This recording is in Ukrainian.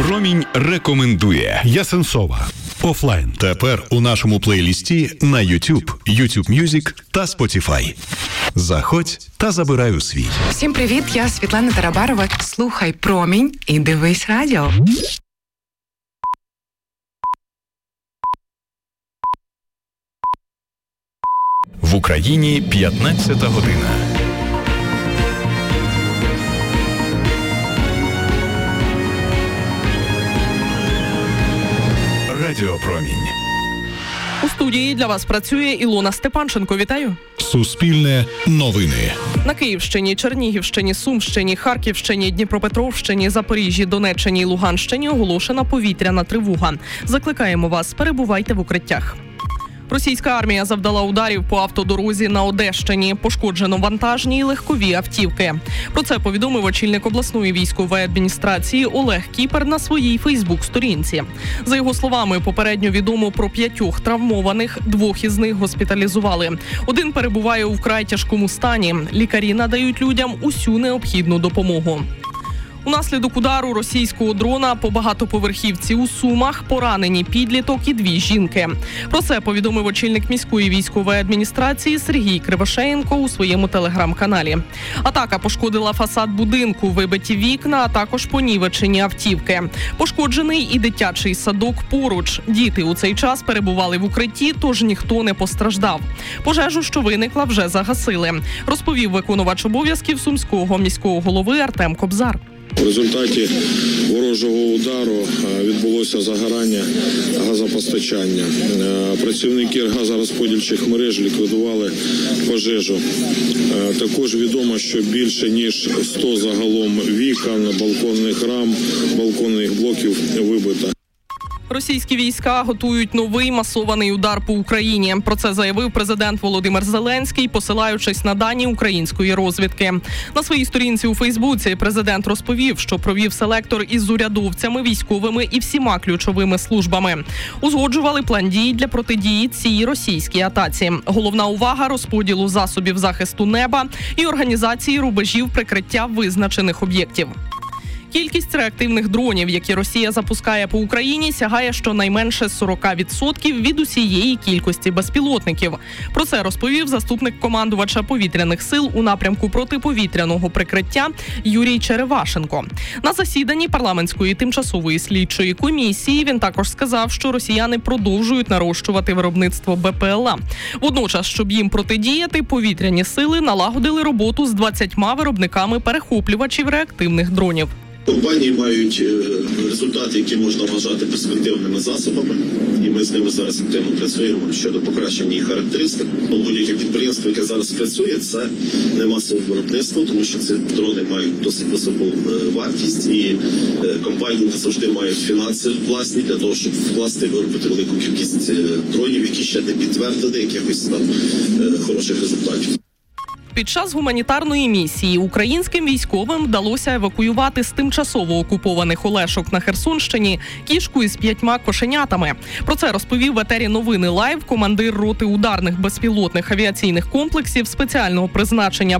Промінь рекомендує. Ясенцова. Офлайн. Тепер у нашому плейлісті на YouTube, YouTube Music та Spotify. Заходь та забирай у свій. Всім привіт, я Світлана Тарабарова. Слухай Промінь і дивись радіо. В Україні 15 година. Радіо Промінь. У студії для вас працює Ілона Степанченко. Вітаю. Суспільне новини. На Київщині, Чернігівщині, Сумщині, Харківщині, Дніпропетровщині, Запоріжжі, Донеччині і Луганщині оголошена повітряна тривога. Закликаємо вас, перебувайте в укриттях. Російська армія завдала ударів по автодорозі на Одещині. Пошкоджено вантажні і легкові автівки. Про це повідомив очільник обласної військової адміністрації Олег Кіпер на своїй Фейсбук-сторінці. За його словами, попередньо відомо про 5 травмованих, 2 із них госпіталізували. Один перебуває у вкрай тяжкому стані. Лікарі надають людям усю необхідну допомогу. Унаслідок удару російського дрона по багатоповерхівці у Сумах поранені підліток і 2 жінки. Про це повідомив очільник міської військової адміністрації Сергій Кривошеєнко у своєму телеграм-каналі. Атака пошкодила фасад будинку, вибиті вікна, а також понівечені автівки. Пошкоджений і дитячий садок поруч. Діти у цей час перебували в укритті, тож ніхто не постраждав. Пожежу, що виникла, вже загасили, розповів виконувач обов'язків Сумського міського голови Артем Кобзар. В результаті ворожого удару відбулося загорання газопостачання. Працівники газорозподільчих мереж ліквідували пожежу. Також відомо, що більше ніж 100 загалом вікон, балконних рам, балконних блоків вибито. Російські війська готують новий масований удар по Україні. Про це заявив президент Володимир Зеленський, посилаючись на дані української розвідки. На своїй сторінці у Фейсбуці президент розповів, що провів селектор із урядовцями, військовими і всіма ключовими службами. Узгоджували план дій для протидії цій російській атаці. Головна увага – розподілу засобів захисту неба і організації рубежів прикриття визначених об'єктів. Кількість реактивних дронів, які Росія запускає по Україні, сягає щонайменше 40% від усієї кількості безпілотників. Про це розповів заступник командувача повітряних сил у напрямку протиповітряного прикриття Юрій Черевашенко. На засіданні парламентської тимчасової слідчої комісії він також сказав, що росіяни продовжують нарощувати виробництво БПЛА. Водночас, щоб їм протидіяти, повітряні сили налагодили роботу з 20 виробниками перехоплювачів реактивних дронів. Компанії мають результати, які можна вважати перспективними засобами, і ми з ними зараз активно працюємо щодо покращення їх характеристик. Будь-яке підприємство, яке зараз працює, це не масове виробництво, тому що ці дрони мають досить високу вартість, і компанії не завжди мають фінанси власні для того, щоб вкласти і виробити велику кількість дронів, які ще не підтвердили якихось там хороших результатів. Під час гуманітарної місії українським військовим вдалося евакуювати з тимчасово окупованих Олешок на Херсонщині кішку із 5 кошенятами. Про це розповів в етері новини Лайв командир роти ударних безпілотних авіаційних комплексів спеціального призначення